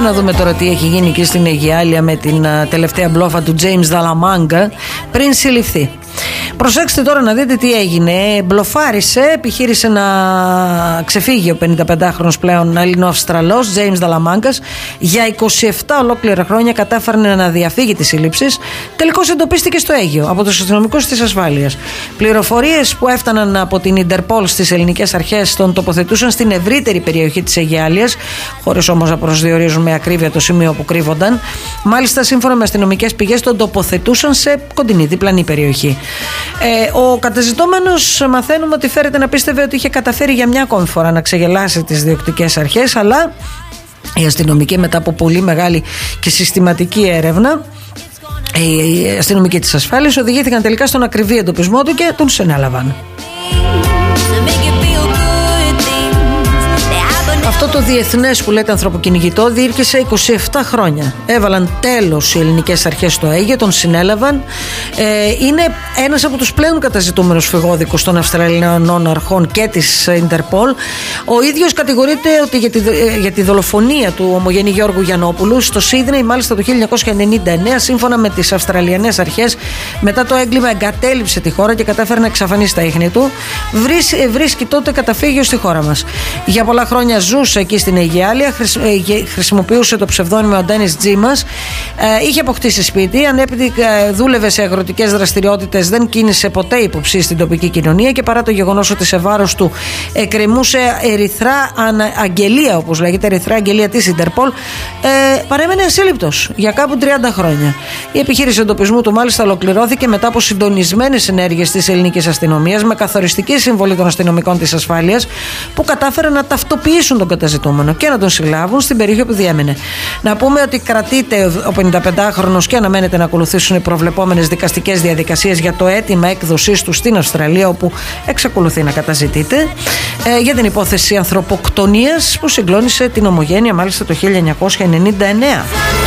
να δούμε τώρα τι έχει γίνει εκεί στην Αιγιάλια με την τελευταία μπλόφα του James Dalamanga πριν συλληφθεί. Προσέξτε τώρα να δείτε τι έγινε. Μπλοφάρισε, επιχείρησε να ξεφύγει ο 55χρονος πλέον Ελληνοαυστραλός James Dalamanga. Για 27 ολόκληρα χρόνια κατάφερε να διαφύγει τις σύλληψεις. Τελικώς εντοπίστηκε στο Αίγυο από τους αστυνομικούς της ασφάλειας. Πληροφορίες που έφταναν από την Ιντερπόλ στις ελληνικές αρχές τον τοποθετούσαν στην ευρύτερη περιοχή της Αιγιάλιας, χωρίς όμως να προσδιορίζουν με ακρίβεια το σημείο που κρύβονταν. Μάλιστα, σύμφωνα με αστυνομικές πηγές, τον τοποθετούσαν σε κοντινή διπλανή περιοχή. Ο καταζητώμενος, μαθαίνουμε ότι φέρεται να πίστευε ότι είχε καταφέρει για μια ακόμη φορά να ξεγελάσει τις διοκτικές αρχές, αλλά οι αστυνομικοί, μετά από πολύ μεγάλη και συστηματική έρευνα, οι αστυνομικοί της ασφάλειας οδηγήθηκαν τελικά στον ακριβή εντοπισμό του και τον συνέλαβαν. Αυτό το διεθνές που λέτε ανθρωποκυνηγητό διήρκησε 27 χρόνια. Έβαλαν τέλος οι ελληνικές αρχές στο Αίγυο, τον συνέλαβαν. Είναι ένας από τους πλέον καταζητούμενους φυγόδικους των Αυστραλιανών αρχών και της Ιντερπόλ. Ο ίδιος κατηγορείται ότι για τη δολοφονία του ομογενή Γιώργου Γιαννόπουλου στο Σίδνεϊ, μάλιστα το 1999, σύμφωνα με τις Αυστραλιανές αρχές, μετά το έγκλημα εγκατέλειψε τη χώρα και κατάφερε να εξαφανίσει τα ίχνη του. Βρίσκει τότε καταφύγιο στη χώρα μας. Για πολλά χρόνια ζούσε εκεί στην Αιγιάλια, χρησιμοποιούσε το ψευδόνυμο Ντένις Τζίμας, είχε αποκτήσει σπίτι, ανέπειτα δούλευε σε αγροτικές δραστηριότητες, δεν κίνησε ποτέ υποψή στην τοπική κοινωνία και παρά το γεγονός ότι σε βάρος του εκκρεμούσε ερυθρά αγγελία, όπως λέγεται, ερυθρά αγγελία της Ιντερπόλ, παρέμενε ασύλληπτος για κάπου 30 χρόνια. Η επιχείρηση εντοπισμού του μάλιστα ολοκληρώθηκε μετά από συντονισμένες ενέργειες της ελληνικής αστυνομίας με καθοριστική συμβολή των αστυνομικών της ασφάλειας που κατάφεραν να ταυτοποιήσουν τον καταζητούμενο και να τον συλλάβουν στην περιοχή που διέμενε. Να πούμε ότι κρατείται ο 55χρονος και αναμένεται να ακολουθήσουν οι προβλεπόμενες δικαστικές διαδικασίες για το αίτημα έκδοσής του στην Αυστραλία, όπου εξακολουθεί να καταζητείται για την υπόθεση ανθρωποκτονίας που συγκλώνησε την ομογένεια μάλιστα το 1999.